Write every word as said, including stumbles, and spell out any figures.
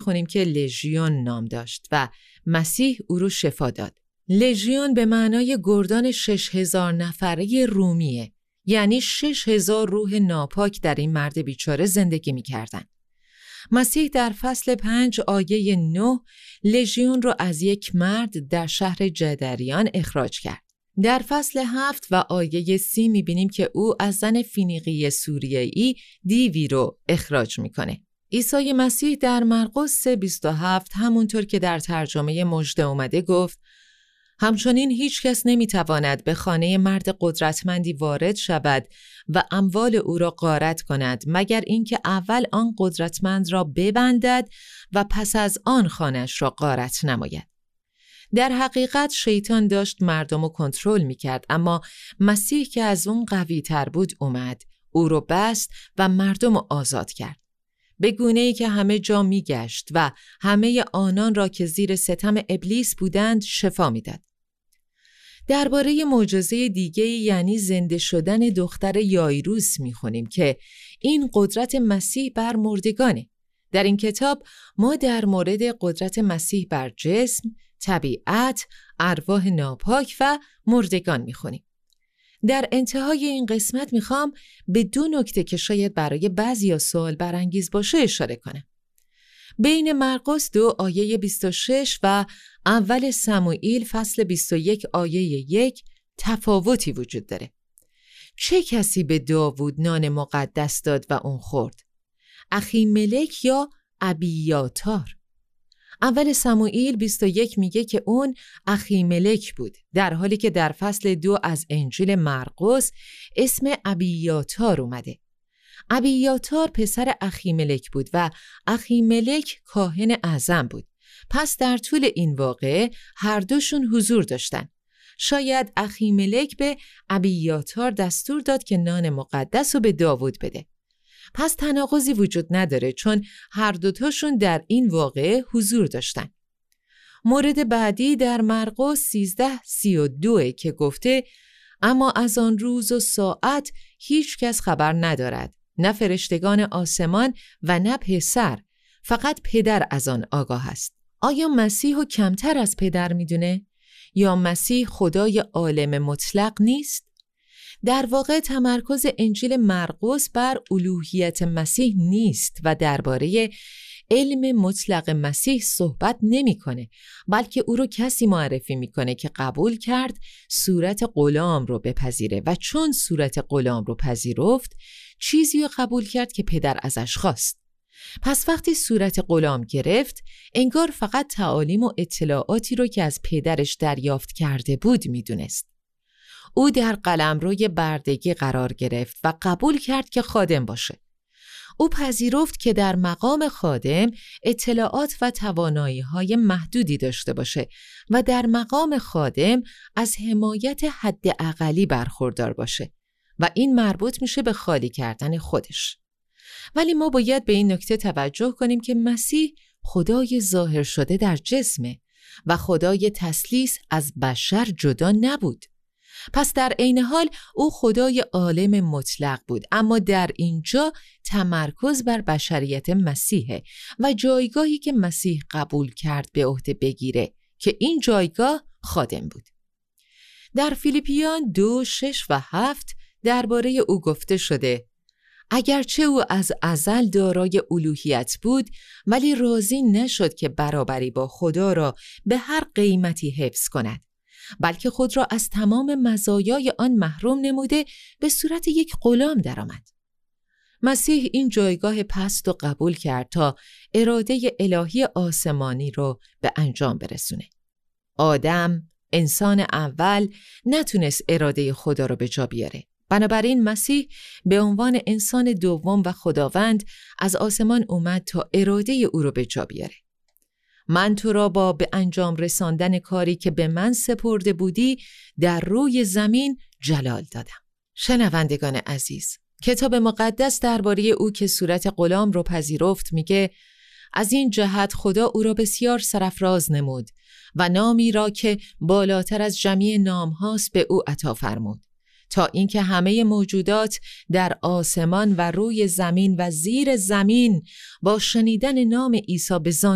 میخونیم که لژیون نام داشت و مسیح او رو شفا داد. لژیون به معنای گردان شش هزار نفره رومیه، یعنی شش هزار روح ناپاک در این مرد بیچاره زندگی میکردن. مسیح در فصل پنج آیه نه لژیون رو از یک مرد در شهر جدریان اخراج کرد. در فصل هفت و آیه سی میبینیم که او از زن فینیقی سوریایی دیوی رو اخراج میکنه. عیسی مسیح در مرقس سه بیست و هفت همونطور که در ترجمه مژده اومده گفت: همچنین هیچ کس نمیتواند به خانه مرد قدرتمندی وارد شود و اموال او را غارت کند مگر اینکه اول آن قدرتمند را ببندد و پس از آن خانه‌اش را غارت نماید. در حقیقت شیطان داشت مردم رو کنترل میکرد، اما مسیح که از اون قوی تر بود اومد، او رو بست و مردم رو آزاد کرد. به گونه‌ای که همه جا میگشت و همه آنان را که زیر ستم ابلیس بودند شفا میداد. درباره معجزه دیگه یعنی زنده شدن دختر یایروس میخونیم که این قدرت مسیح بر مردگانه. در این کتاب ما در مورد قدرت مسیح بر جسم، طبیعت، ارواح ناپاک و مردگان میخونیم. در انتهای این قسمت میخوام به دو نکته که شاید برای بعضیا سوال برانگیز باشه اشاره کنم. بین مرقس دو آیه بیست و شش و اول سموئیل فصل بیست و یک آیه یک تفاوتی وجود داره. چه کسی به داوود نان مقدس داد و اون خورد؟ اخیملک یا ابیاتار؟ اول سموئیل بیست و یک میگه که اون اخیملک بود، در حالی که در فصل دو از انجیل مرقس اسم ابیاتار اومده. ابیاتار پسر اخیملک بود و اخیملک کاهن اعظم بود. پس در طول این واقعه هر دوشون حضور داشتن. شاید اخیملک به ابیاتار دستور داد که نان مقدس رو به داوود بده. پس تناقضی وجود نداره چون هر دوتاشون در این واقعه حضور داشتن. مورد بعدی در مرقس سیزده سی و دو که گفته: اما از آن روز و ساعت هیچ کس خبر ندارد، نه فرشتگان آسمان و نه پسر، فقط پدر از آن آگاه است. آیا مسیح رو کمتر از پدر میدونه؟ یا مسیح خدای عالم مطلق نیست؟ در واقع تمرکز انجیل مرقس بر الوهیت مسیح نیست و درباره علم مطلق مسیح صحبت نمیکنه، بلکه او رو کسی معرفی میکنه که قبول کرد صورت غلام رو بپذیره و چون صورت غلام رو پذیرفت چیزی رو قبول کرد که پدر ازش خواست. پس وقتی صورت غلام گرفت انگار فقط تعالیم و اطلاعاتی رو که از پدرش دریافت کرده بود میدونست. او در قلمروی بردگی قرار گرفت و قبول کرد که خادم باشه. او پذیرفت که در مقام خادم اطلاعات و توانایی‌های محدودی داشته باشه و در مقام خادم از حمایت حداقلی برخوردار باشه و این مربوط میشه به خالی کردن خودش. ولی ما باید به این نکته توجه کنیم که مسیح خدای ظاهر شده در جسمه و خدای تثلیث از بشر جدا نبود. پس در عین حال او خدای عالم مطلق بود، اما در اینجا تمرکز بر بشریت مسیحه و جایگاهی که مسیح قبول کرد به عهده بگیره که این جایگاه خادم بود. در فیلیپیان دو شش و هفت درباره او گفته شده: اگرچه او از ازل دارای الوهیت بود ولی راضی نشد که برابری با خدا را به هر قیمتی حفظ کند، بلکه خود را از تمام مزایای آن محروم نموده به صورت یک غلام درآمد. مسیح این جایگاه پست رو قبول کرد تا اراده الهی آسمانی رو به انجام برسونه. آدم، انسان اول، نتونست اراده خدا رو به جا بیاره. بنابراین مسیح به عنوان انسان دوم و خداوند از آسمان اومد تا اراده او رو به جا بیاره. من تو را با به انجام رساندن کاری که به من سپرده بودی در روی زمین جلال دادم. شنوندگان عزیز، کتاب مقدس درباره او که صورت غلام رو پذیرفت میگه: از این جهت خدا او را بسیار سرافراز نمود و نامی را که بالاتر از جمیع نام هاست به او عطا فرمود، تا اینکه همه موجودات در آسمان و روی زمین و زیر زمین با شنیدن نام عیسی به